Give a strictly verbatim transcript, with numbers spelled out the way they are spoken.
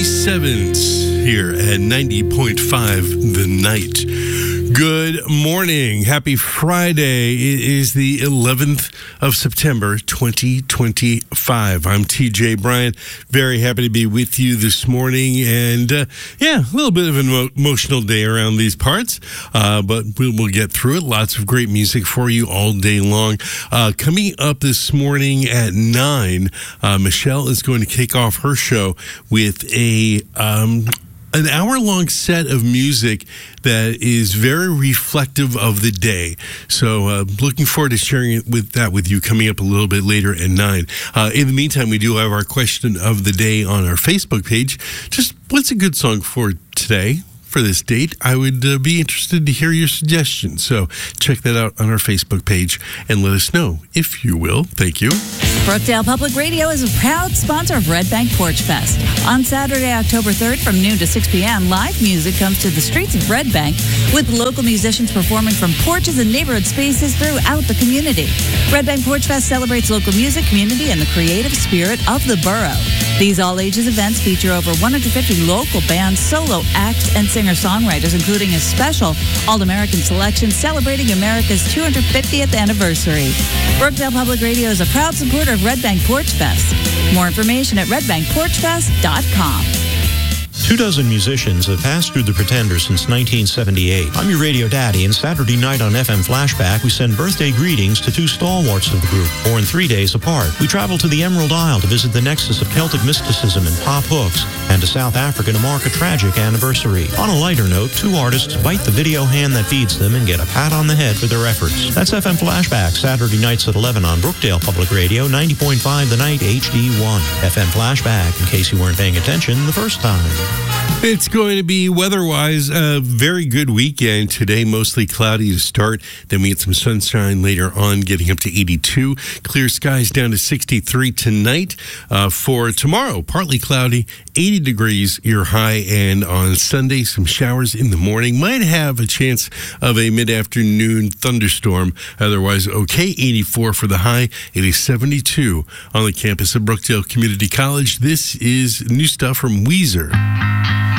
Sevens here at ninety point five The Night. Good morning. Happy Friday. It is the eleventh of September, twenty twenty-five. I'm T J Bryant. Very happy to be with you this morning. And, uh, yeah, a little bit of an emo- emotional day around these parts, uh, but we'll, we'll get through it. Lots of great music for you all day long. Uh, coming up this morning at nine, uh, Michelle is going to kick off her show with a... Um, an hour-long set of music that is very reflective of the day. So uh, looking forward to sharing it with that with you coming up a little bit later at nine. Uh, in the meantime, we do have our question of the day on our Facebook page. Just what's a good song for today? For this date, I would uh, be interested to hear your suggestions. So check that out on our Facebook page and let us know, if you will. Thank you. Brookdale Public Radio is a proud sponsor of Red Bank Porch Fest. On Saturday, October third, from noon to six p.m., live music comes to the streets of Red Bank with local musicians performing from porches and neighborhood spaces throughout the community. Red Bank Porch Fest celebrates local music, community, and the creative spirit of the borough. These all-ages events feature over one hundred fifty local bands, solo acts, and singer-songwriters, including a special All-American selection celebrating America's two hundred fiftieth anniversary. Brookdale Public Radio is a proud supporter of Red Bank Porch Fest. More information at red bank porch fest dot com. Two dozen musicians have passed through the Pretenders since nineteen seventy-eight. I'm your radio daddy, and Saturday night on F M Flashback, we send birthday greetings to two stalwarts of the group, born three days apart. We travel to the Emerald Isle to visit the nexus of Celtic mysticism and pop hooks, and to South Africa to mark a tragic anniversary. On a lighter note, two artists bite the video hand that feeds them and get a pat on the head for their efforts. That's F M Flashback, Saturday nights at eleven on Brookdale Public Radio, ninety point five The Night H D one. F M Flashback, in case you weren't paying attention the first time. It's going to be weather-wise a very good weekend. Today, mostly cloudy to start. Then we get some sunshine later on, getting up to eighty-two. Clear skies down to sixty-three tonight. Uh, for tomorrow, partly cloudy, eighty degrees your high. And on Sunday, some showers in the morning. Might have a chance of a mid-afternoon thunderstorm. Otherwise, okay, eighty-four for the high. It is seventy-two on the campus of Brookdale Community College. This is new stuff from Weezer.